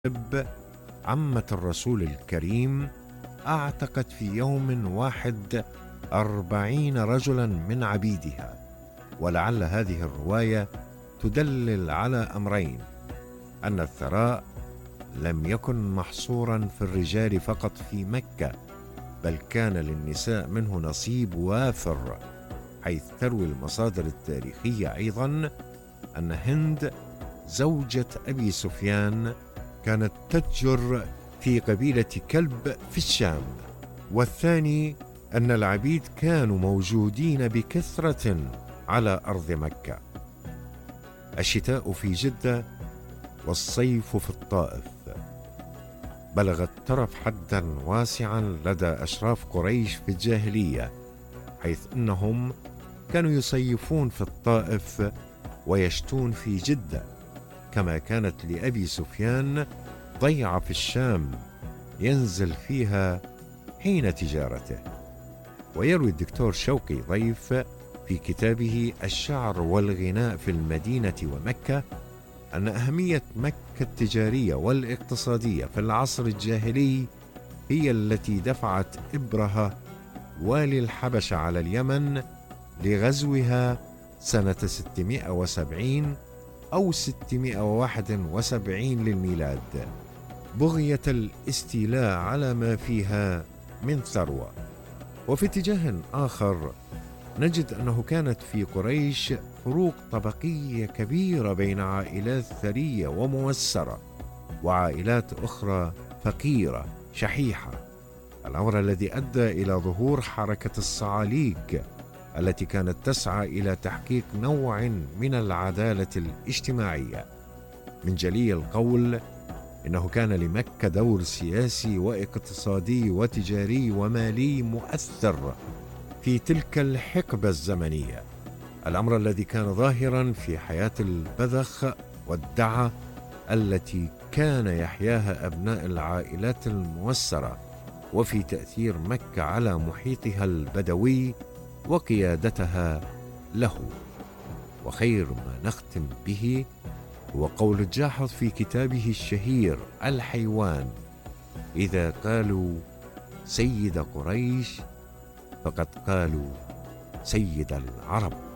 عمة الرسول الكريم أعتقت في يوم واحد 40 رجلا من عبيدها. ولعل هذه الرواية تدلل على أمرين: أن الثراء لم يكن محصورا في الرجال فقط في مكة، بل كان للنساء منه نصيب وافر، حيث تروي المصادر التاريخية أيضا أن هند زوجة أبي سفيان كانت تتجر في قبيلة كلب في الشام. والثاني أن العبيد كانوا موجودين بكثرة على أرض مكة. الشتاء في جدة والصيف في الطائف. بلغ الترف حدا واسعا لدى أشراف قريش في الجاهلية، حيث أنهم كانوا يصيفون في الطائف ويشتون في جدة، كما كانت لأبي سفيان ضيعة في الشام ينزل فيها حين تجارته. ويروي الدكتور شوقي ضيف في كتابه الشعر والغناء في المدينة ومكة أن أهمية مكة التجارية والاقتصادية في العصر الجاهلي هي التي دفعت إبرهة والي الحبشة على اليمن لغزوها سنة 670 أو 671 للميلاد، بغية الاستيلاء على ما فيها من ثروة. وفي اتجاه آخر نجد أنه كانت في قريش فروق طبقية كبيرة بين عائلات ثرية وموسرة وعائلات أخرى فقيرة شحيحة، الأمر الذي أدى إلى ظهور حركة الصعاليك التي كانت تسعى إلى تحقيق نوع من العدالة الاجتماعية. من جلي القول إنه كان لمكة دور سياسي واقتصادي وتجاري ومالي مؤثر في تلك الحقبة الزمنية، الأمر الذي كان ظاهرا في حياة البذخ والدعة التي كان يحياها أبناء العائلات الموسرة، وفي تأثير مكة على محيطها البدوي وقيادتها له. وخير ما نختم به هو قول الجاحظ في كتابه الشهير الحيوان: إذا قالوا سيد قريش فقد قالوا سيد العرب.